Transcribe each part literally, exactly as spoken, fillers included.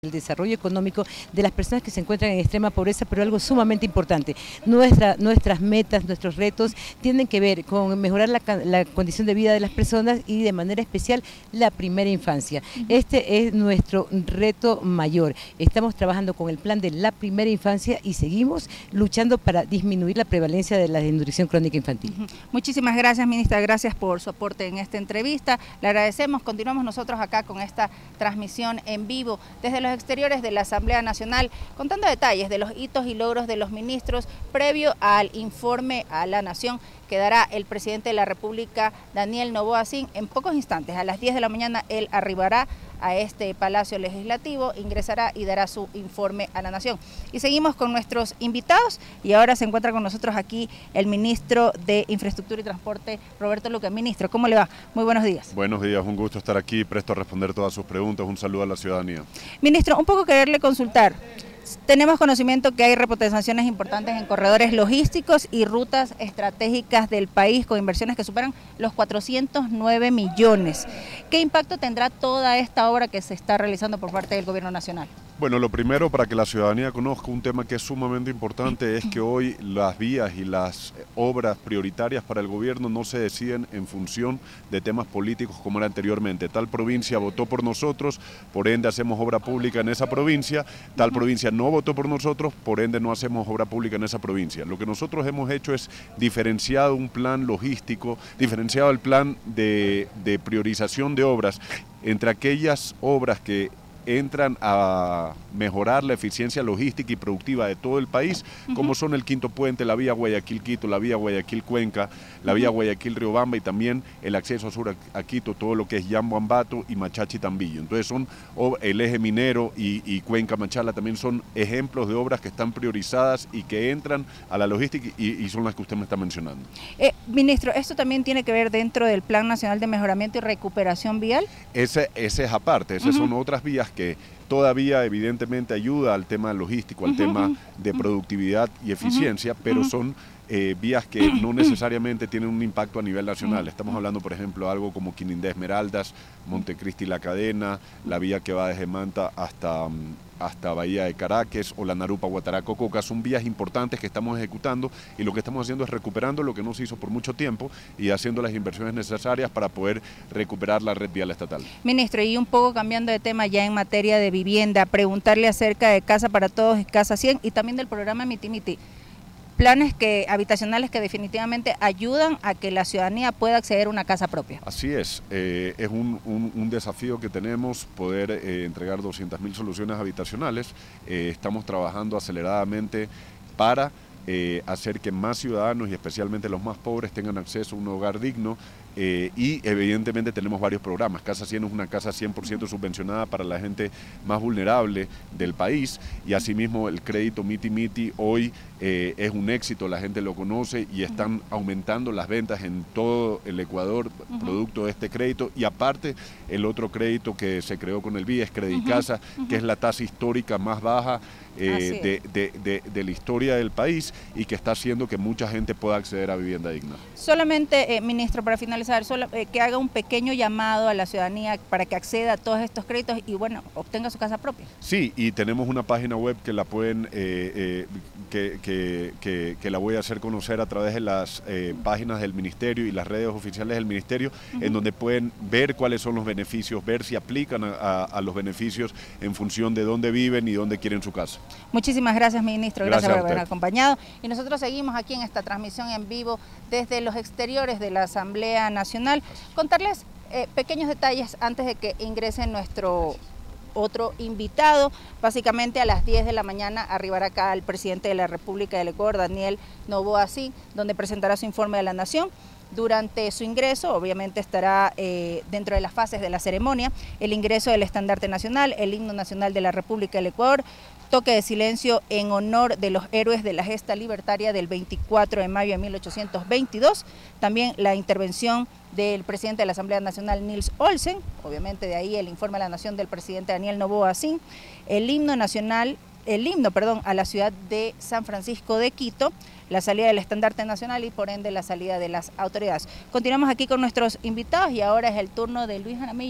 el desarrollo económico de las personas que se encuentran en extrema pobreza, pero algo sumamente importante. Nuestra, nuestras metas, nuestros retos tienen que ver con mejorar la, la condición de vida de las personas y de manera especial la primera infancia. Este es nuestro reto mayor. Estamos trabajando con el plan de la primera infancia y seguimos luchando para disminuir la prevalencia de la desnutrición crónica infantil. Muchísimas gracias, ministra. Gracias por su aporte en esta entrevista. Le agradecemos. Continuamos nosotros acá con esta transmisión en vivo desde los exteriores de la Asamblea Nacional, contando detalles de los hitos y logros de los ministros previo al informe a la Nación que dará el presidente de la República, Daniel Noboa Sin, en pocos instantes. A las diez de la mañana él arribará a este Palacio Legislativo, ingresará y dará su informe a la Nación. Y seguimos con nuestros invitados y ahora se encuentra con nosotros aquí el ministro de Infraestructura y Transporte, Roberto Luque. Ministro, ¿cómo le va? Muy buenos días. Buenos días, un gusto estar aquí, presto a responder todas sus preguntas, un saludo a la ciudadanía. Ministro, un poco quererle consultar. Tenemos conocimiento que hay repotenciaciones importantes en corredores logísticos y rutas estratégicas del país con inversiones que superan los cuatrocientos nueve millones. ¿Qué impacto tendrá toda esta obra que se está realizando por parte del Gobierno Nacional? Bueno, lo primero, para que la ciudadanía conozca un tema que es sumamente importante, es que hoy las vías y las obras prioritarias para el gobierno no se deciden en función de temas políticos como era anteriormente. Tal provincia votó por nosotros, por ende hacemos obra pública en esa provincia, tal provincia no votó por nosotros, por ende no hacemos obra pública en esa provincia. Lo que nosotros hemos hecho es diferenciado un plan logístico, diferenciado el plan de, de priorización de obras entre aquellas obras que entran a mejorar la eficiencia logística y productiva de todo el país, uh-huh. como son el Quinto Puente, la vía Guayaquil-Quito, la vía Guayaquil-Cuenca, la vía uh-huh. Guayaquil-Riobamba y también el acceso a sur a, a Quito, todo lo que es Yambo-Ambato y Machachi-Tambillo. Entonces son el eje minero y, y Cuenca-Machala también son ejemplos de obras que están priorizadas y que entran a la logística y, y son las que usted me está mencionando. Eh, ministro, ¿esto también tiene que ver dentro del Plan Nacional de Mejoramiento y Recuperación Vial? Ese, ese es aparte, esas uh-huh. son otras vías que todavía evidentemente ayuda al tema logístico, al uh-huh. tema de productividad y eficiencia, uh-huh. pero son eh, vías que no necesariamente tienen un impacto a nivel nacional. Estamos hablando, por ejemplo, algo como Quinindé Esmeraldas, Montecristi La Cadena, la vía que va desde Manta hasta, hasta Bahía de Caracas o la Narupa Guataraco Coca, son vías importantes que estamos ejecutando y lo que estamos haciendo es recuperando lo que no se hizo por mucho tiempo y haciendo las inversiones necesarias para poder recuperar la red vial estatal. Ministro, y un poco cambiando de tema ya en materia de vivienda, preguntarle acerca de Casa para Todos y Casa cien y también del programa Miti Miti. Planes que, habitacionales que definitivamente ayudan a que la ciudadanía pueda acceder a una casa propia. Así es, eh, es un, un, un desafío que tenemos poder eh, entregar doscientas mil soluciones habitacionales. Eh, estamos trabajando aceleradamente para eh, hacer que más ciudadanos y especialmente los más pobres tengan acceso a un hogar digno. Eh, y evidentemente tenemos varios programas. Casa cien es una casa cien por ciento subvencionada para la gente más vulnerable del país y asimismo el crédito Miti Miti hoy eh, es un éxito, la gente lo conoce y están uh-huh. aumentando las ventas en todo el Ecuador uh-huh. producto de este crédito y aparte el otro crédito que se creó con el B I E es Credicasa, uh-huh. uh-huh. que es la tasa histórica más baja eh, de, de, de, de la historia del país y que está haciendo que mucha gente pueda acceder a vivienda digna. Solamente, eh, ministro, para finalizar, Solo, eh, que haga un pequeño llamado a la ciudadanía para que acceda a todos estos créditos y bueno, obtenga su casa propia. Sí, y tenemos una página web que la pueden, eh, eh, que, que, que, que la voy a hacer conocer a través de las eh, páginas del ministerio y las redes oficiales del ministerio, uh-huh. en donde pueden ver cuáles son los beneficios, ver si aplican a, a, a los beneficios en función de dónde viven y dónde quieren su casa. Muchísimas gracias, ministro, gracias, gracias por habernos acompañado y nosotros seguimos aquí en esta transmisión en vivo desde los exteriores de la Asamblea Nacional. Contarles eh, pequeños detalles antes de que ingrese nuestro otro invitado. Básicamente a las diez de la mañana arribará acá el presidente de la República del Ecuador, Daniel Noboa Sin, donde presentará su informe de la Nación. Durante su ingreso, obviamente estará eh, dentro de las fases de la ceremonia, el ingreso del estandarte nacional, el himno nacional de la República del Ecuador, toque de silencio en honor de los héroes de la gesta libertaria del veinticuatro de mayo de mil ochocientos veintidós, también la intervención del presidente de la Asamblea Nacional, Nils Olsen, obviamente de ahí el informe a la Nación del presidente Daniel Noboa Sin, el himno nacional, el himno, perdón, a la ciudad de San Francisco de Quito, la salida del estandarte nacional y por ende la salida de las autoridades. Continuamos aquí con nuestros invitados y ahora es el turno de Luis Jaramillo.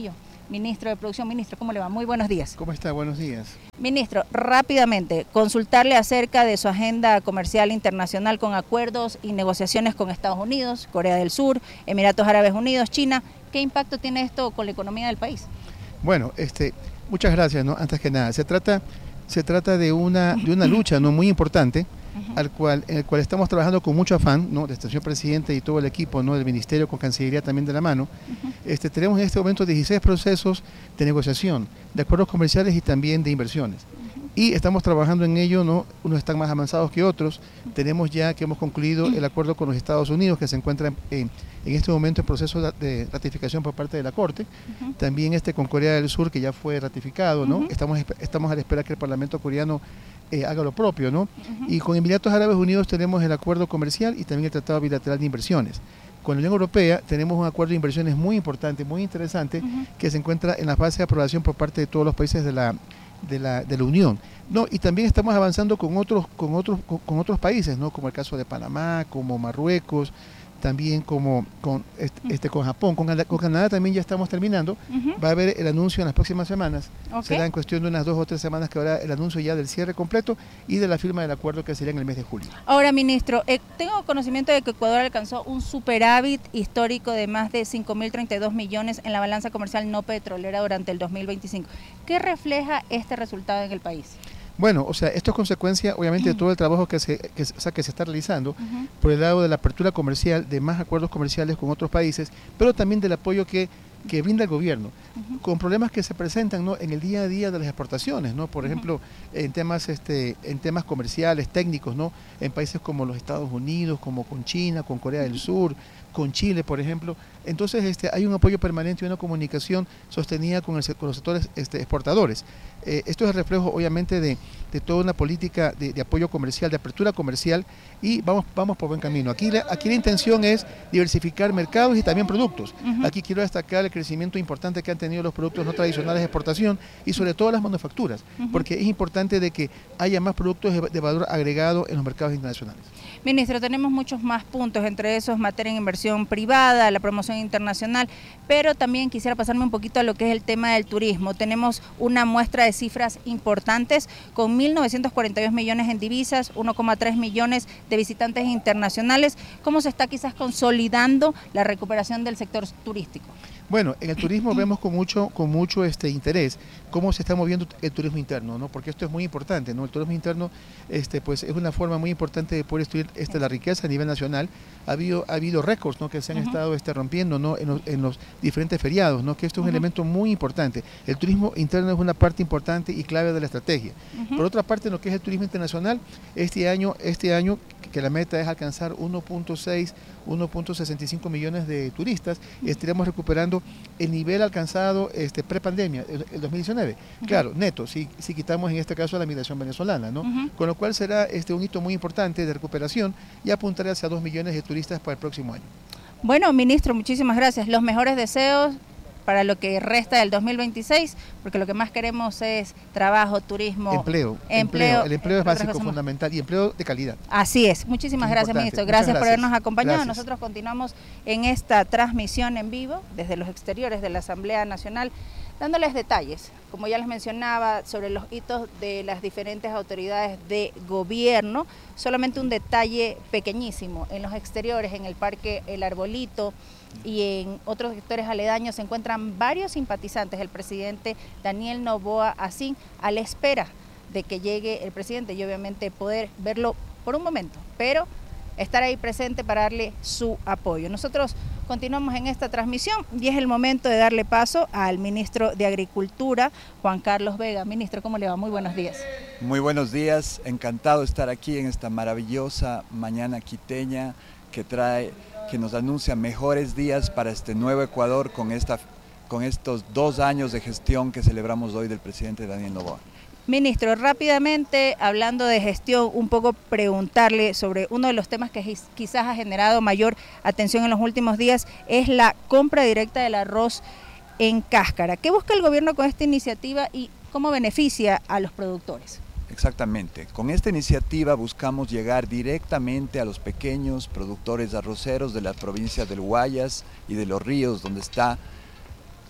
ministro de Producción. Ministro, ¿cómo le va? Muy buenos días. ¿Cómo está? Buenos días. Ministro, rápidamente, consultarle acerca de su agenda comercial internacional con acuerdos y negociaciones con Estados Unidos, Corea del Sur, Emiratos Árabes Unidos, China. ¿Qué impacto tiene esto con la economía del país? Bueno, este, muchas gracias, ¿no? Antes que nada, se trata, se trata de una, de una lucha, ¿no?, muy importante, uh-huh. al cual, en el cual estamos trabajando con mucho afán, ¿no?, desde el señor presidente y todo el equipo, ¿no?, del Ministerio, con Cancillería también de la mano. Uh-huh. este, tenemos en este momento dieciséis procesos de negociación, de acuerdos comerciales y también de inversiones. Y estamos trabajando en ello, ¿no? Unos están más avanzados que otros. Tenemos ya que hemos concluido el acuerdo con los Estados Unidos, que se encuentra en, en este momento en proceso de ratificación por parte de la Corte. Uh-huh. También este con Corea del Sur, que ya fue ratificado, ¿no? Uh-huh. Estamos, estamos a la espera que el Parlamento coreano eh, haga lo propio, ¿no? Uh-huh. Y con Emiratos Árabes Unidos tenemos el acuerdo comercial y también el Tratado Bilateral de Inversiones. Con la Unión Europea tenemos un acuerdo de inversiones muy importante, muy interesante, uh-huh. que se encuentra en la fase de aprobación por parte de todos los países de la De la, de la Unión, no, y también estamos avanzando con otros, con otros, con, con otros países, ¿no?, como el caso de Panamá, como Marruecos, también como con este, este con Japón, con, con Canadá también ya estamos terminando. Uh-huh. Va a haber el anuncio en las próximas semanas. Okay. Será en cuestión de unas dos o tres semanas que habrá el anuncio ya del cierre completo y de la firma del acuerdo, que sería en el mes de julio. Ahora, ministro, eh, tengo conocimiento de que Ecuador alcanzó un superávit histórico de más de cinco mil treinta y dos millones en la balanza comercial no petrolera durante el dos mil veinticinco. ¿Qué refleja este resultado en el país? Bueno, o sea, esto es consecuencia, obviamente, de todo el trabajo que se, que, o sea, que se está realizando uh-huh. por el lado de la apertura comercial, de más acuerdos comerciales con otros países, pero también del apoyo que, que brinda el gobierno, uh-huh. con problemas que se presentan, ¿no?, en el día a día de las exportaciones, ¿no? Por uh-huh. ejemplo, en temas, este, en temas comerciales, técnicos, ¿no?, en países como los Estados Unidos, como con China, con Corea del Sur, con Chile, por ejemplo. Entonces este, hay un apoyo permanente y una comunicación sostenida con, el, con los sectores este, exportadores. Eh, esto es el reflejo, obviamente, de, de toda una política de, de apoyo comercial, de apertura comercial, y vamos, vamos por buen camino. Aquí la, aquí la intención es diversificar mercados y también productos. Uh-huh. Aquí quiero destacar el crecimiento importante que han tenido los productos no tradicionales de exportación y sobre todo las manufacturas, uh-huh. porque es importante de que haya más productos de, de valor agregado en los mercados internacionales. Ministro, tenemos muchos más puntos, entre esos materia en inversión privada, la promoción internacional, pero también quisiera pasarme un poquito a lo que es el tema del turismo. Tenemos una muestra de cifras importantes con mil novecientos cuarenta y dos millones en divisas, uno coma tres millones de visitantes internacionales. ¿Cómo se está quizás consolidando la recuperación del sector turístico? Bueno, en el turismo vemos con mucho, con mucho este interés cómo se está moviendo el turismo interno, ¿no? Porque esto es muy importante, ¿no? El turismo interno, este, pues, es una forma muy importante de poder estudiar este, la riqueza a nivel nacional. Ha habido, ha habido récords, ¿no?, que se han uh-huh. estado este, rompiendo, ¿no?, en los, en los diferentes feriados, ¿no?, que esto es un uh-huh. elemento muy importante. El turismo interno es una parte importante y clave de la estrategia. Uh-huh. Por otra parte, en lo que es el turismo internacional, este año, este año que la meta es alcanzar uno punto seis, uno punto sesenta y cinco millones de turistas, estaremos recuperando el nivel alcanzado este, pre-pandemia, el, el dos mil diecinueve. Uh-huh. Claro, neto, si, si quitamos en este caso la migración venezolana, ¿no? Uh-huh. Con lo cual será este, un hito muy importante de recuperación y apuntar hacia dos millones de turistas para el próximo año. Bueno, ministro, muchísimas gracias. Los mejores deseos para lo que resta del dos mil veintiséis, porque lo que más queremos es trabajo, turismo, empleo. empleo. empleo. El empleo es básico, fundamental, y empleo de calidad. Así es. Muchísimas es gracias, importante. Ministro. Gracias, gracias por habernos acompañado. Gracias. Nosotros continuamos en esta transmisión en vivo desde los exteriores de la Asamblea Nacional, dándoles detalles, como ya les mencionaba, sobre los hitos de las diferentes autoridades de gobierno. Solamente un detalle pequeñísimo: en los exteriores, en el Parque El Arbolito y en otros sectores aledaños se encuentran varios simpatizantes del presidente Daniel Noboa Asín, a la espera de que llegue el presidente y obviamente poder verlo por un momento, pero estar ahí presente para darle su apoyo. Nosotros continuamos en esta transmisión y es el momento de darle paso al ministro de Agricultura, Juan Carlos Vega. Ministro, ¿cómo le va? Muy buenos días. Muy buenos días, encantado de estar aquí en esta maravillosa mañana quiteña que trae, que nos anuncia mejores días para este nuevo Ecuador con, esta, con estos dos años de gestión que celebramos hoy del presidente Daniel Noboa. Ministro, rápidamente, hablando de gestión, un poco preguntarle sobre uno de los temas que quizás ha generado mayor atención en los últimos días, es la compra directa del arroz en cáscara. ¿Qué busca el gobierno con esta iniciativa y cómo beneficia a los productores? Exactamente, con esta iniciativa buscamos llegar directamente a los pequeños productores arroceros de las provincias del Guayas y de Los Ríos, donde está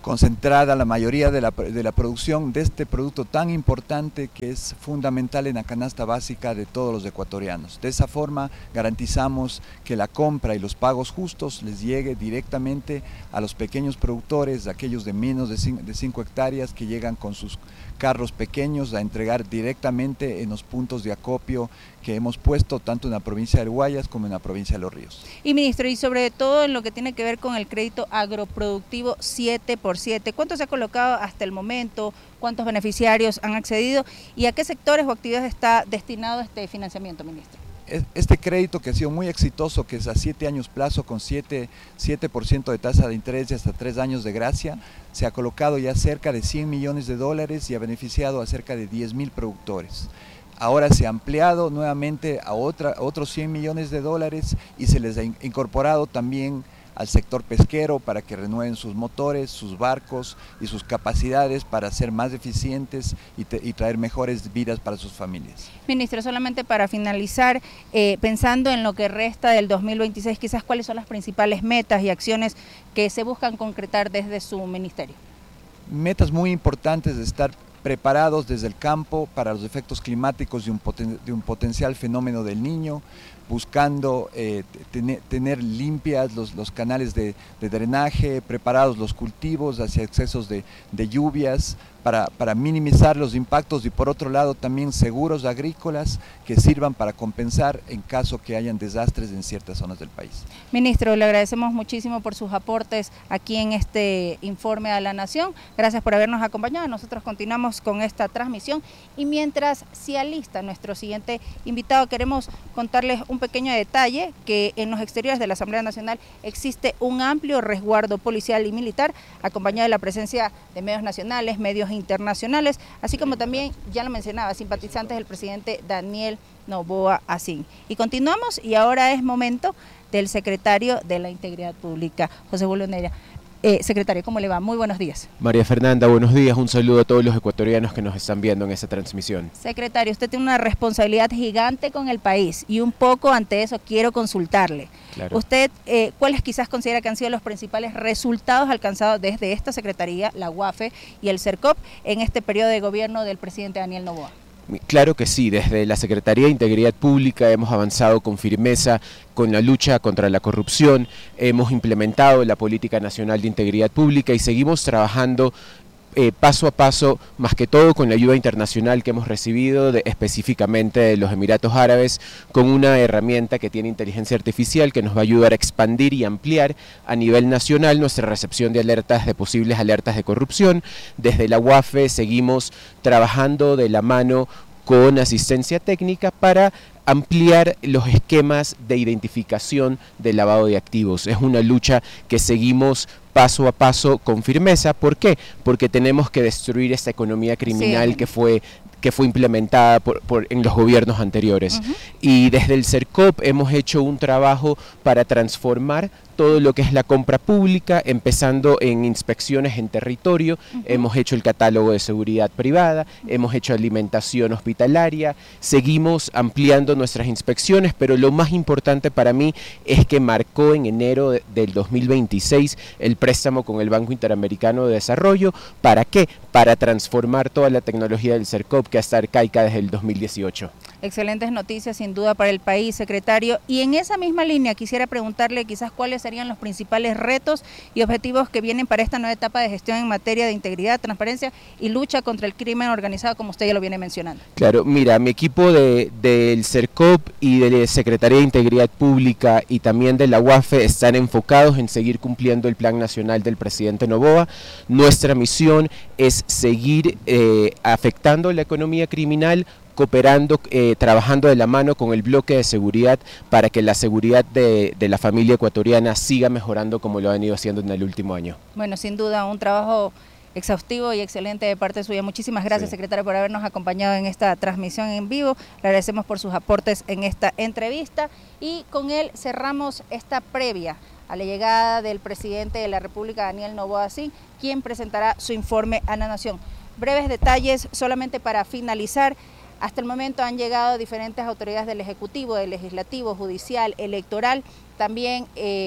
concentrada la mayoría de la, de la producción de este producto tan importante que es fundamental en la canasta básica de todos los ecuatorianos. De esa forma garantizamos que la compra y los pagos justos les llegue directamente a los pequeños productores, aquellos de menos de cinco hectáreas que llegan con sus carros pequeños a entregar directamente en los puntos de acopio que hemos puesto tanto en la provincia del Guayas como en la provincia de Los Ríos. Y ministro, y sobre todo en lo que tiene que ver con el crédito agroproductivo siete por siete, ¿cuánto se ha colocado hasta el momento? ¿Cuántos beneficiarios han accedido? ¿Y a qué sectores o actividades está destinado este financiamiento, ministro? Este crédito que ha sido muy exitoso, que es a siete años plazo con siete por ciento de tasa de interés y hasta tres años de gracia, se ha colocado ya cerca de cien millones de dólares y ha beneficiado a cerca de diez mil productores. Ahora se ha ampliado nuevamente a, otra, a otros cien millones de dólares y se les ha incorporado también al sector pesquero para que renueven sus motores, sus barcos y sus capacidades para ser más eficientes y, te, y traer mejores vidas para sus familias. Ministro, solamente para finalizar, eh, pensando en lo que resta del dos mil veintiséis, quizás cuáles son las principales metas y acciones que se buscan concretar desde su ministerio. Metas muy importantes de estar preparados desde el campo para los efectos climáticos de un, poten, de un potencial fenómeno del Niño, buscando eh, tener, tener limpias los, los canales de, de drenaje, preparados los cultivos hacia excesos de, de lluvias, para, para minimizar los impactos y por otro lado también seguros agrícolas que sirvan para compensar en caso que hayan desastres en ciertas zonas del país. Ministro, le agradecemos muchísimo por sus aportes aquí en este informe a la Nación. Gracias por habernos acompañado. Nosotros continuamos con esta transmisión y mientras se alista nuestro siguiente invitado, queremos contarles un pequeño detalle, que en los exteriores de la Asamblea Nacional existe un amplio resguardo policial y militar, acompañado de la presencia de medios nacionales, medios internacionales, así como también, ya lo mencionaba, simpatizantes del presidente Daniel Noboa Asín. Y continuamos, y ahora es momento del secretario de la Integridad Pública, José Julio Neira. Eh, secretario, ¿cómo le va? Muy buenos días. María Fernanda, buenos días. Un saludo a todos los ecuatorianos que nos están viendo en esta transmisión. Secretario, usted tiene una responsabilidad gigante con el país y un poco ante eso quiero consultarle. Claro. Usted, eh, ¿cuáles quizás considera que han sido los principales resultados alcanzados desde esta Secretaría, la U A F E y el CERCOP en este periodo de gobierno del presidente Daniel Noboa? Claro que sí, desde la Secretaría de Integridad Pública hemos avanzado con firmeza con la lucha contra la corrupción, hemos implementado la Política Nacional de Integridad Pública y seguimos trabajando Eh, paso a paso, más que todo con la ayuda internacional que hemos recibido de, específicamente de los Emiratos Árabes, con una herramienta que tiene inteligencia artificial que nos va a ayudar a expandir y ampliar a nivel nacional nuestra recepción de alertas, de posibles alertas de corrupción. Desde la U A F E seguimos trabajando de la mano con asistencia técnica para ampliar los esquemas de identificación del lavado de activos. Es una lucha que seguimos paso a paso con firmeza. ¿Por qué? Porque tenemos que destruir esta economía criminal sí. que fue que fue implementada por, por, en los gobiernos anteriores. Uh-huh. Y desde el CERCOP hemos hecho un trabajo para transformar todo lo que es la compra pública, empezando en inspecciones en territorio, uh-huh. hemos hecho el catálogo de seguridad privada, uh-huh. hemos hecho alimentación hospitalaria, seguimos ampliando nuestras inspecciones, pero lo más importante para mí es que marcó en enero de, del dos mil veintiséis el préstamo con el Banco Interamericano de Desarrollo. ¿Para qué? Para transformar toda la tecnología del CERCOP que está arcaica desde el dos mil dieciocho. Excelentes noticias sin duda para el país, secretario. Y en esa misma línea quisiera preguntarle quizás cuáles serían los principales retos y objetivos que vienen para esta nueva etapa de gestión en materia de integridad, transparencia y lucha contra el crimen organizado, como usted ya lo viene mencionando. Claro, mira, mi equipo de, del CERCOP y de la Secretaría de Integridad Pública y también de la U A F E están enfocados en seguir cumpliendo el Plan Nacional del presidente Noboa. Nuestra misión es seguir eh, afectando la economía criminal, cooperando, eh, trabajando de la mano con el bloque de seguridad para que la seguridad de, de la familia ecuatoriana siga mejorando como lo ha venido haciendo en el último año. Bueno, sin duda, un trabajo exhaustivo y excelente de parte suya. Muchísimas gracias, sí. secretario, por habernos acompañado en esta transmisión en vivo. Le agradecemos por sus aportes en esta entrevista y con él cerramos esta previa a la llegada del presidente de la República, Daniel Noboa Asín, quien presentará su informe a la Nación. Breves detalles solamente para finalizar. Hasta el momento han llegado diferentes autoridades del Ejecutivo, del Legislativo, Judicial, Electoral, también eh,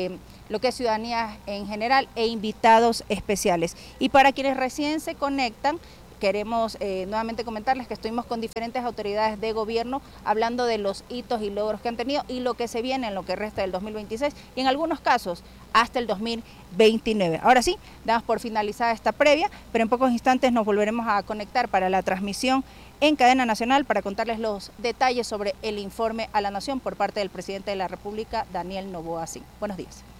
lo que es ciudadanía en general e invitados especiales. Y para quienes recién se conectan, queremos eh, nuevamente comentarles que estuvimos con diferentes autoridades de gobierno hablando de los hitos y logros que han tenido y lo que se viene en lo que resta del dos mil veintiséis y en algunos casos hasta el dos mil veintinueve. Ahora sí, damos por finalizada esta previa, pero en pocos instantes nos volveremos a conectar para la transmisión en cadena nacional para contarles los detalles sobre el informe a la Nación por parte del presidente de la República, Daniel Noboa Sin. Buenos días.